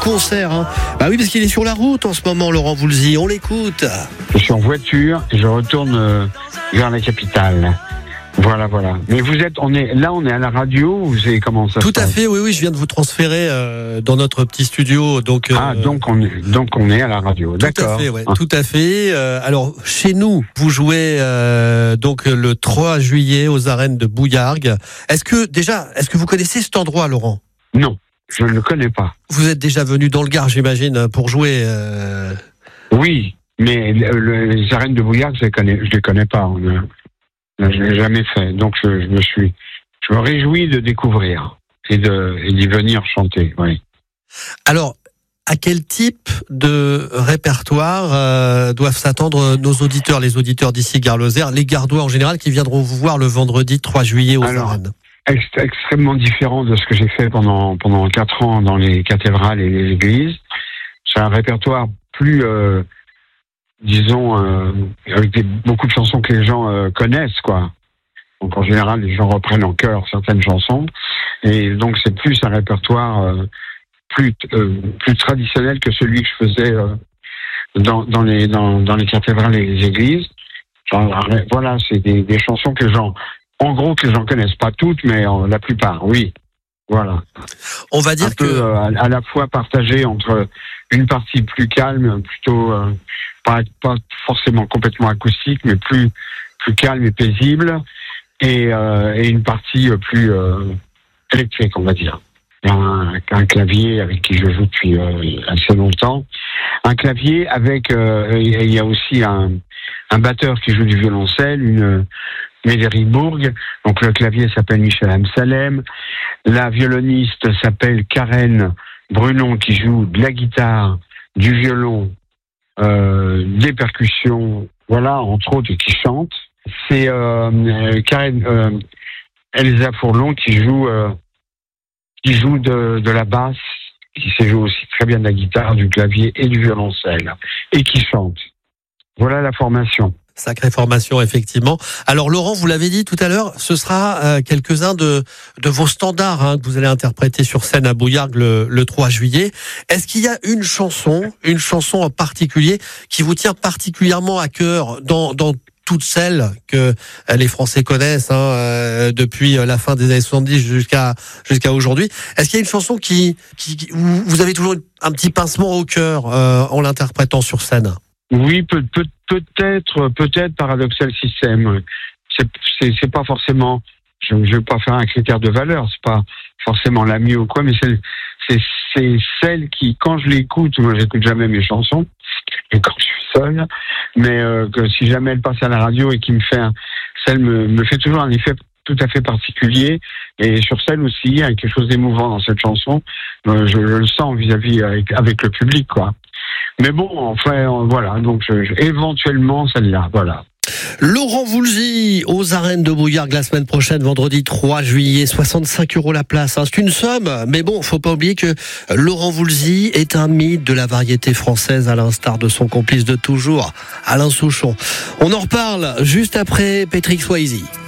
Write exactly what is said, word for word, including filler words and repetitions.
concert. Hein. Bah oui, parce qu'il est sur la route en ce moment, Laurent Voulzy. On l'écoute. Je suis en voiture et je retourne euh, vers la capitale. Voilà, voilà. Mais vous êtes, on est là, on est à la radio. Vous savez comment ça se Tout passe ? à fait, oui, oui. Je viens de vous transférer euh, dans notre petit studio. Donc, euh, ah, donc on est, donc on est à la radio. Tout D'accord. à fait, ouais, Ah. tout à fait. Euh, alors, chez nous, vous jouez euh, donc le trois juillet aux arènes de Bouillargues. Est-ce que déjà, est-ce que vous connaissez cet endroit, Laurent ? Non, je ne le connais pas. Vous êtes déjà venu dans le Gard, j'imagine, pour jouer. Euh... Oui, mais le, le, les arènes de Bouillargues, je les connais, je les connais pas. On a, je l'ai jamais fait, donc je, je me suis, je me réjouis de découvrir et de et d'y venir chanter. Oui. Alors, à quel type de répertoire euh, doivent s'attendre nos auditeurs, les auditeurs d'ici Gare-Lozère, les Gardois en général, qui viendront vous voir le vendredi trois juillet aux Alors, arènes ? ex- extrêmement différent de ce que j'ai fait pendant pendant quatre ans dans les cathédrales et les églises. C'est un répertoire plus euh, disons, euh, avec des, beaucoup de chansons que les gens euh, connaissent, quoi. Donc en général, les gens reprennent en chœur certaines chansons, et donc c'est plus un répertoire euh, plus euh, plus traditionnel que celui que je faisais euh, dans dans les dans dans les cathédrales et les églises. Genre, voilà, c'est des, des chansons que les gens, en gros, que les gens connaissent pas toutes, mais euh, la plupart, oui. Voilà. On va dire un peu, que euh, à, à la fois partagé entre une partie plus calme, plutôt euh, pas, pas forcément complètement acoustique, mais plus plus calme et paisible, et, euh, et une partie plus euh, électrique, on va dire. Un, un clavier avec qui je joue depuis euh, assez longtemps. Un clavier avec, euh, il y a aussi un, un batteur qui joue du violoncelle, une Médéric Bourg. Donc le clavier s'appelle Michel Amsalem. La violoniste s'appelle Karen Brunon, qui joue de la guitare, du violon, euh, des percussions, voilà, entre autres, et qui chante. C'est euh, Karen euh, Elsa Fourlon qui joue euh, qui joue de, de la basse, qui sait jouer aussi très bien de la guitare, du clavier et du violoncelle, et qui chante. Voilà la formation. Sacrée formation, effectivement. Alors, Laurent, vous l'avez dit tout à l'heure, ce sera euh, quelques-uns de, de vos standards hein, que vous allez interpréter sur scène à Bouillargues le, le trois juillet. Est-ce qu'il y a une chanson, une chanson en particulier qui vous tient particulièrement à cœur dans, dans toutes celles que les Français connaissent hein, euh, depuis la fin des années soixante-dix jusqu'à, jusqu'à aujourd'hui? Est-ce qu'il y a une chanson qui, qui, qui où vous avez toujours un petit pincement au cœur euh, en l'interprétant sur scène? Oui, peut, peut, peut-être, peut-être Paradoxal System. C'est, c'est, c'est pas forcément, je, je veux pas faire un critère de valeur, c'est pas forcément la mieux ou quoi, mais c'est, c'est, c'est celle qui, quand je l'écoute, moi j'écoute jamais mes chansons, et quand je suis seul, mais euh, que si jamais elle passe à la radio et qui me fait un, celle me, me fait toujours un effet tout à fait particulier, et sur celle aussi, il y a quelque chose d'émouvant dans cette chanson, euh, je, je le sens vis-à-vis avec, avec le public, quoi. Mais bon, enfin, voilà, donc je, je, éventuellement celle-là, voilà. Laurent Voulzy aux arènes de Bouillargues la semaine prochaine, vendredi trois juillet, soixante-cinq euros la place. Hein. C'est une somme, mais bon, faut pas oublier que Laurent Voulzy est un mythe de la variété française, à l'instar de son complice de toujours, Alain Souchon. On en reparle juste après Patrick Swayze.